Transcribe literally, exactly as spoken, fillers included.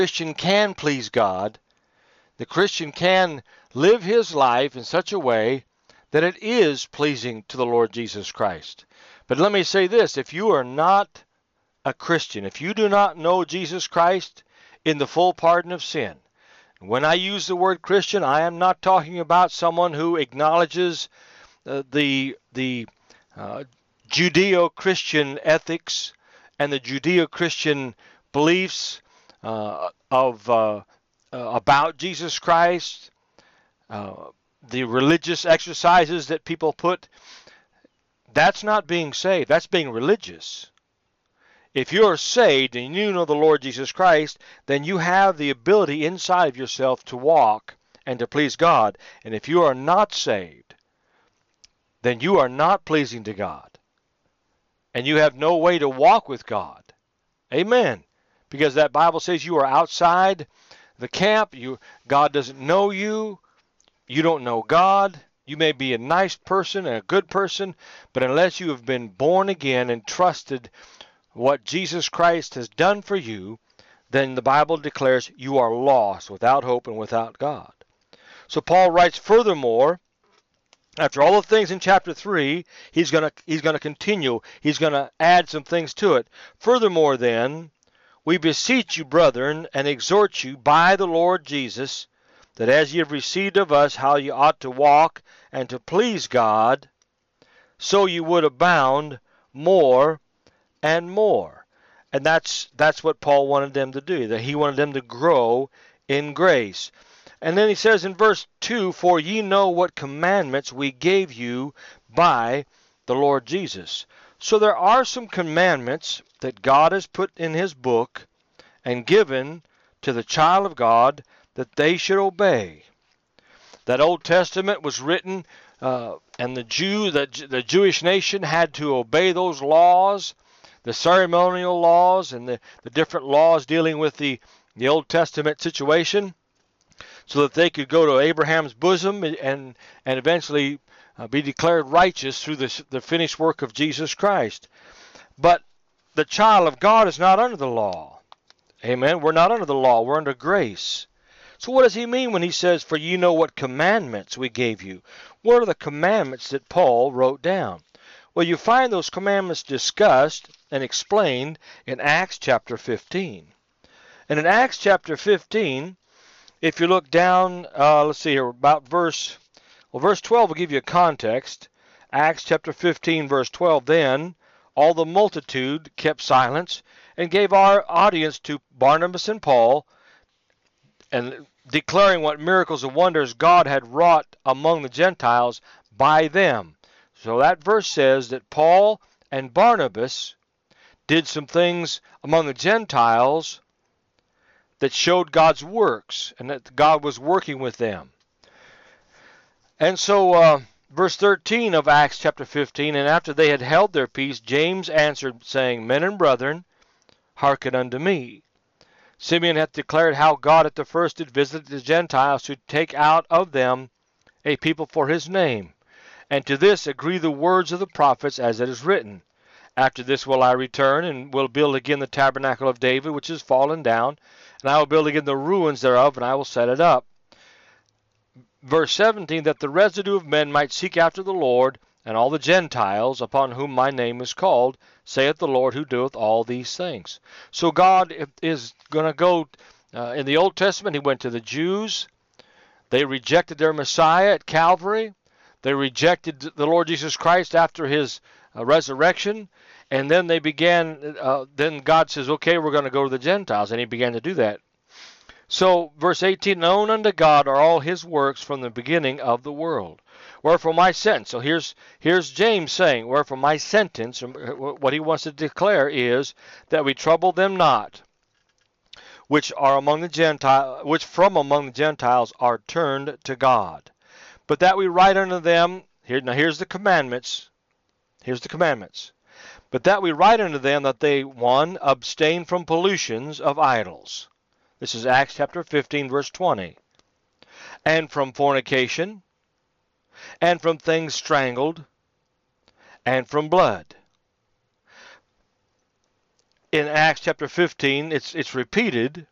Christian can please God. The Christian can live his life in such a way that it is pleasing to the Lord Jesus Christ. But let me say this, if you are not a Christian, if you do not know Jesus Christ in the full pardon of sin, when I use the word Christian, I am not talking about someone who acknowledges uh, the, the uh, Judeo-Christian ethics and the Judeo-Christian beliefs uh, of uh, uh, about Jesus Christ, uh, the religious exercises that people put. That's not being saved. That's being religious. If you're saved and you know the Lord Jesus Christ, then you have the ability inside of yourself to walk and to please God. And if you are not saved, then you are not pleasing to God. And you have no way to walk with God. Amen. Because that Bible says you are outside the camp. You, God doesn't know you. You don't know God. You may be a nice person and a good person, but unless you have been born again and trusted what Jesus Christ has done for you, then the Bible declares you are lost, without hope and without God. So Paul writes, furthermore, after all the things in chapter three, he's going to he's going to continue. He's going to add some things to it. Furthermore, then, we beseech you, brethren, and exhort you by the Lord Jesus, that as ye have received of us how ye ought to walk and to please God, so you would abound more and more. And that's that's what Paul wanted them to do, that he wanted them to grow in grace. And then he says in verse two, for ye know what commandments we gave you by the Lord Jesus. So there are some commandments that God has put in his book and given to the child of God that they should obey. That Old Testament was written, uh, and the Jew, the, the Jewish nation had to obey those laws, the ceremonial laws and the, the different laws dealing with the, the Old Testament situation, so that they could go to Abraham's bosom and, and eventually uh, be declared righteous through the, the finished work of Jesus Christ. But the child of God is not under the law. Amen. We're not under the law. We're under grace. So what does he mean when he says, for you know what commandments we gave you? What are the commandments that Paul wrote down? Well, you find those commandments discussed and explained in Acts chapter fifteen. And in Acts chapter fifteen, if you look down, uh, let's see here, about verse, well, verse twelve will give you a context. Acts chapter fifteen, verse twelve, then all the multitude kept silence and gave our audience to Barnabas and Paul, and declaring what miracles and wonders God had wrought among the Gentiles by them. So that verse says that Paul and Barnabas did some things among the Gentiles that showed God's works and that God was working with them. And so uh, verse thirteen of Acts chapter fifteen, and after they had held their peace, James answered, saying, men and brethren, hearken unto me. Simeon hath declared how God at the first did visit the Gentiles to take out of them a people for his name. And to this agree the words of the prophets, as it is written, after this will I return, and will build again the tabernacle of David, which is fallen down, and I will build again the ruins thereof, and I will set it up. Verse seventeen, that the residue of men might seek after the Lord, and all the Gentiles, upon whom my name is called, saith the Lord who doeth all these things. So God is going to go, uh, in the Old Testament, he went to the Jews. They rejected their Messiah at Calvary. They rejected the Lord Jesus Christ after his uh, resurrection. And then they began, uh, then God says, okay, we're going to go to the Gentiles. And he began to do that. So, verse eighteen, known unto God are all his works from the beginning of the world. Wherefore my sentence, so here's here's James saying, wherefore my sentence, what he wants to declare is that we trouble them not, which are among the Gentiles, which from among the Gentiles are turned to God. But that we write unto them, here now here's the commandments, here's the commandments. But that we write unto them that they, one, abstain from pollutions of idols. This is Acts chapter fifteen, verse twenty. And from fornication, and from things strangled, and from blood. In Acts chapter fifteen, it's it's repeated